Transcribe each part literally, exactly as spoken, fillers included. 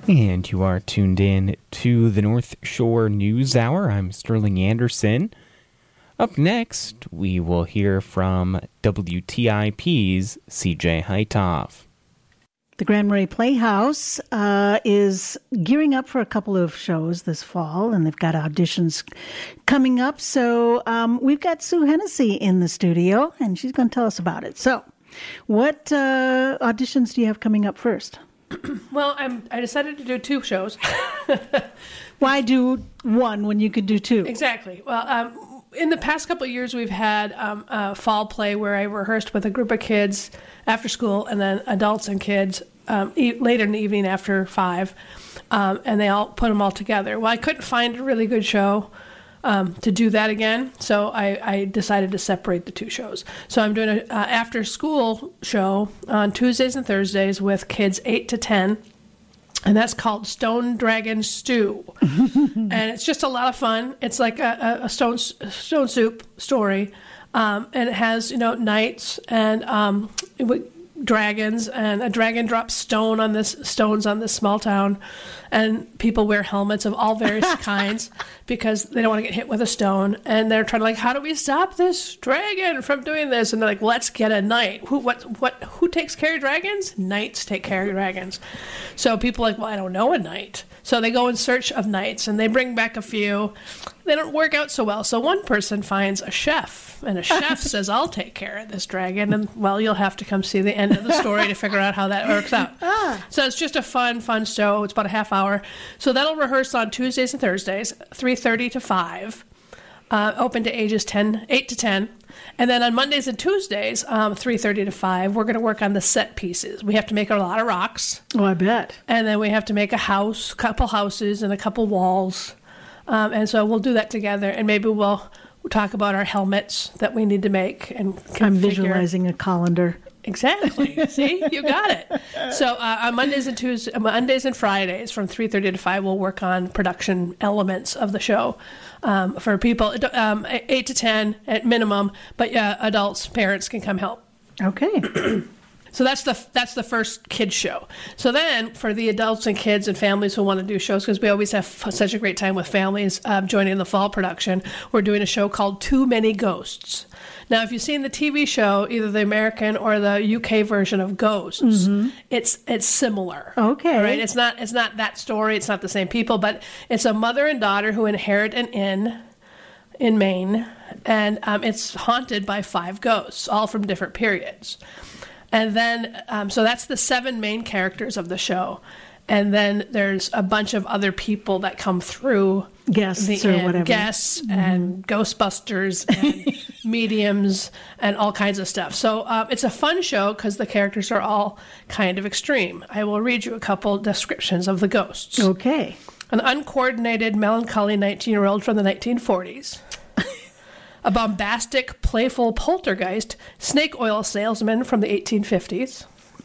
And you are tuned in to the North Shore News Hour. I'm Sterling Anderson. Up next, we will hear from W T I P's C J Heithoff. The Grand Marais Playhouse uh, is gearing up for a couple of shows this fall, and they've got auditions coming up. So um, we've got Sue Hennessy in the studio, and she's going to tell us about it. So what uh, auditions do you have coming up first? Well, I'm, I decided to do two shows. Why do one when you could do two? Exactly. Well, um, in the past couple of years, we've had um, a fall play where I rehearsed with a group of kids after school, and then adults and kids um, e- later in the evening after five, um, and they all put them all together. Well, I couldn't find a really good show um, to do that again, so I, I decided to separate the two shows. So I'm doing an uh, after-school show on Tuesdays and Thursdays with kids eight to ten. And that's called Stone Dragon Stew. And it's just a lot of fun. It's like a, a stone stone soup story. Um, and it has, you know, knights and um, dragons. And a dragon drops stone on this stones on this small town. And people wear helmets of all various kinds because they don't want to get hit with a stone. And they're trying to, like, how do we stop this dragon from doing this? And they're like, let's get a knight. Who what what who takes care of dragons? Knights take care of dragons. So people are like, well, I don't know a knight. So they go in search of knights, and they bring back a few. They don't work out so well. So one person finds a chef, and a chef says, I'll take care of this dragon. And, well, you'll have to come see the end of the story to figure out how that works out. Ah. So it's just a fun, fun show. It's about a half hour. So that'll rehearse on Tuesdays and Thursdays, three thirty to five, uh, open to ages ten, eight to ten. And then on Mondays and Tuesdays, um, three thirty to five, we're going to work on the set pieces. We have to make a lot of rocks. Oh, I bet. And then we have to make a house, couple houses, and a couple walls. Um, and so we'll do that together, and maybe we'll, we'll talk about our helmets that we need to make. And configure. I'm visualizing a colander. Exactly. See, you got it. So uh, on Mondays and Tuesdays, Mondays and Fridays, from three thirty to five, we'll work on production elements of the show um, for people um, eight to ten at minimum. But yeah, adults, parents can come help. Okay. So that's the that's the first kids show. So then for the adults and kids and families who want to do shows, because we always have f- such a great time with families um, joining the fall production, we're doing a show called Too Many Ghosts. Now, if you've seen the T V show, either the American or the U K version of Ghosts, mm-hmm. it's it's similar. Okay. Right? It's not it's not that story. It's not the same people, but it's a mother and daughter who inherit an inn in Maine, and um, it's haunted by five ghosts, all from different periods. And then, um, so that's the seven main characters of the show. And then there's a bunch of other people that come through. Guests the or end. whatever. Guests mm-hmm. and Ghostbusters and mediums and all kinds of stuff. So um, it's a fun show because the characters are all kind of extreme. I will read you a couple descriptions of the ghosts. Okay. An uncoordinated, melancholy nineteen-year-old from the nineteen forties. A bombastic, playful poltergeist snake oil salesman from the eighteen fifties.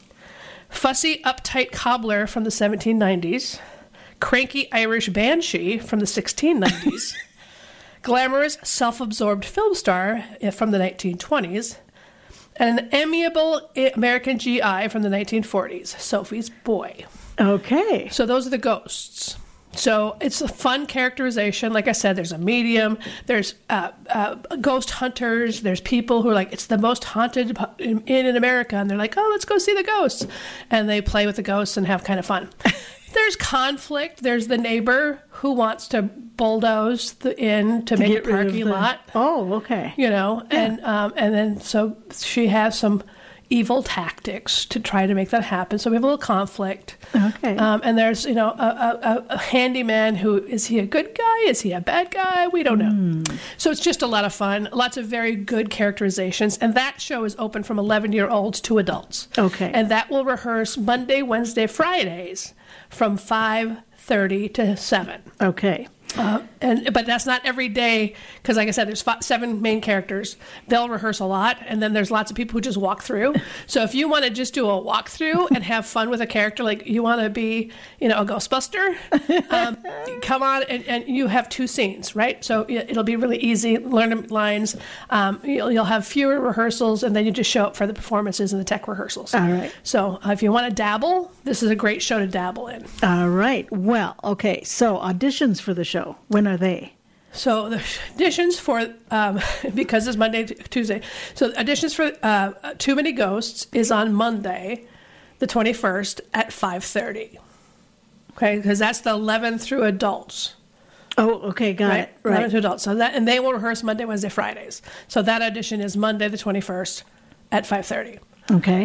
Fussy, uptight cobbler from the seventeen nineties. Cranky Irish banshee from the sixteen nineties. Glamorous, self-absorbed film star from the nineteen twenties. And an amiable American G I from the nineteen forties, Sophie's Boy. Okay. So those are the ghosts. So it's a fun characterization. Like I said, there's a medium, there's uh, uh, ghost hunters, there's people who are like, it's the most haunted in, in America. And they're like, oh, let's go see the ghosts. And they play with the ghosts and have kind of fun. There's conflict. There's the neighbor who wants to bulldoze the inn to, to make a parking lot. Oh, okay. You know, yeah. and um, and then so she has some evil tactics to try to make that happen. So we have a little conflict. Okay. Um, and there's, you know, a, a, a handyman who, is he a good guy? Is he a bad guy? We don't know. Mm. So it's just a lot of fun. Lots of very good characterizations. And that show is open from eleven-year-olds to adults. Okay. And that will rehearse Monday, Wednesday, Fridays from five thirty to seven. Okay. Uh, and but that's not every day because, like I said, there's five, seven main characters. They'll rehearse a lot, and then there's lots of people who just walk through. So if you want to just do a walkthrough and have fun with a character, like you want to be, you know, a Ghostbuster, um, come on, and, and you have two scenes, right? So it'll be really easy. Learn lines. Um, you'll, you'll have fewer rehearsals, and then you just show up for the performances and the tech rehearsals. All right. So uh, if you want to dabble, this is a great show to dabble in. All right. Well, okay. So auditions for the show. When are they? So the auditions for, um, because it's Monday, Tuesday. So auditions for uh, Too Many Ghosts is on Monday, the twenty-first at five thirty. Okay, because that's the eleven through adults. Oh, okay, got right? it. Right. eleven through adults. So that, and they will rehearse Monday, Wednesday, Fridays. So that audition is Monday, the twenty-first at five thirty. Okay.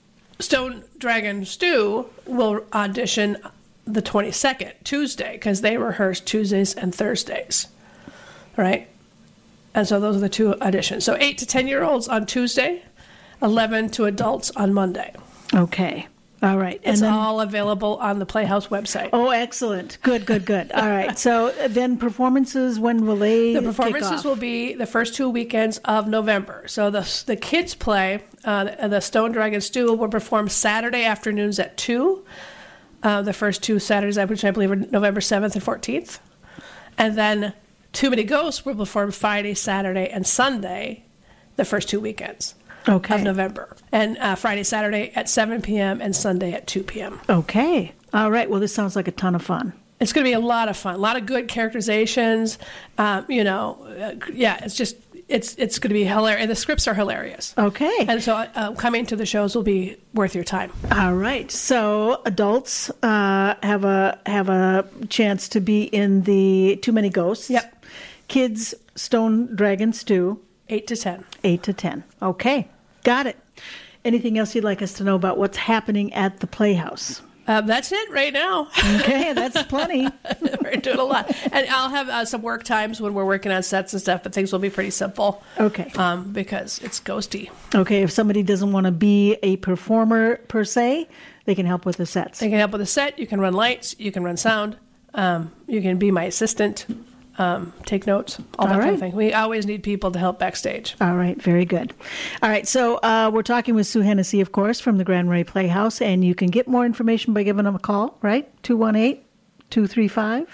Stone Dragon Stew will audition the twenty-second, Tuesday, because they rehearse Tuesdays and Thursdays. All right? And so those are the two auditions. So eight to ten-year-olds on Tuesday, eleven to adults on Monday. Okay. All right. It's and then, all available on the Playhouse website. Oh, excellent. Good, good, good. All right. So then performances, when will they The kick performances off? will be the first two weekends of November. So the the kids play, uh, the Stone Dragon Stew will perform Saturday afternoons at two. Uh, the first two Saturdays, which I believe are November seventh and fourteenth. And then Too Many Ghosts will perform Friday, Saturday, and Sunday, the first two weekends okay. of November. And uh, Friday, Saturday at seven p.m. and Sunday at two p.m. Okay. All right. Well, this sounds like a ton of fun. It's going to be a lot of fun, a lot of good characterizations. Um, you know, uh, yeah, it's just, it's it's going to be hilarious. And the scripts are hilarious. Okay. And so uh, coming to the shows will be worth your time. All right. So adults uh, have a have a chance to be in the Too Many Ghosts. Yep. Kids, Stone Dragon Stew. eight to ten. eight to ten. Okay. Got it. Anything else you'd like us to know about what's happening at the Playhouse? Um, that's it right now. Okay, that's plenty. We're doing a lot. And I'll have uh, some work times when we're working on sets and stuff, but things will be pretty simple. Okay. Um, because it's ghosty. Okay, if somebody doesn't want to be a performer per se, they can help with the sets. They can help with the set. You can run lights. You can run sound. Um, you can be my assistant. Um, take notes, all that All kind right. of thing. We always need people to help backstage. All right, very good. All right, so uh, we're talking with Sue Hennessy, of course, from the Grand Marais Playhouse, and you can get more information by giving them a call, right? two one eight, two three five,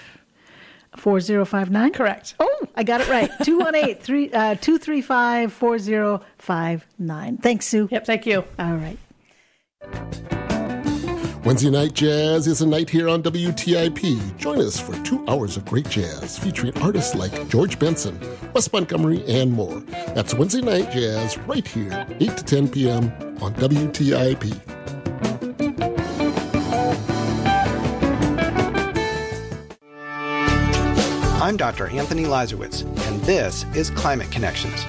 four zero five nine? Correct. Oh, I got it right. two one eight, two three five, four zero five nine. Thanks, Sue. Yep, thank you. All right. Wednesday Night Jazz is a night here on W T I P. Join us for two hours of great jazz featuring artists like George Benson, Wes Montgomery, and more. That's Wednesday Night Jazz right here, eight to ten p.m. on W T I P. I'm Doctor Anthony Lazarowitz, and this is Climate Connections.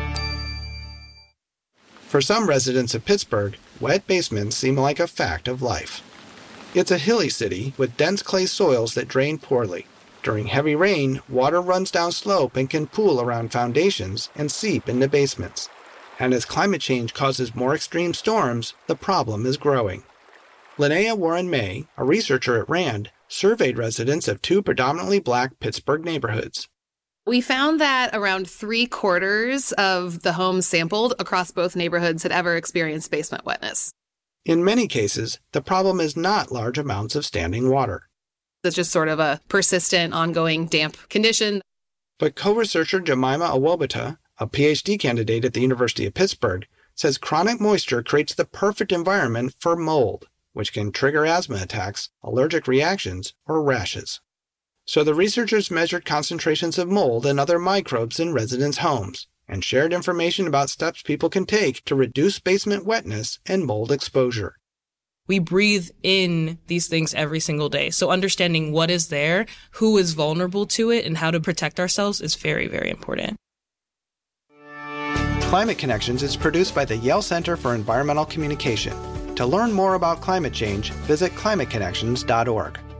For some residents of Pittsburgh, wet basements seem like a fact of life. It's a hilly city with dense clay soils that drain poorly. During heavy rain, water runs down slope and can pool around foundations and seep into basements. And as climate change causes more extreme storms, the problem is growing. Linnea Warren May, a researcher at RAND, surveyed residents of two predominantly black Pittsburgh neighborhoods. We found that around three quarters of the homes sampled across both neighborhoods had ever experienced basement wetness. In many cases, the problem is not large amounts of standing water. It's just sort of a persistent, ongoing damp condition. But co-researcher Jemima Awobata, a P H D candidate at the University of Pittsburgh, says chronic moisture creates the perfect environment for mold, which can trigger asthma attacks, allergic reactions, or rashes. So the researchers measured concentrations of mold and other microbes in residents' homes and shared information about steps people can take to reduce basement wetness and mold exposure. We breathe in these things every single day. So understanding what is there, who is vulnerable to it, and how to protect ourselves is very, very important. Climate Connections is produced by the Yale Center for Environmental Communication. To learn more about climate change, visit climate connections dot org.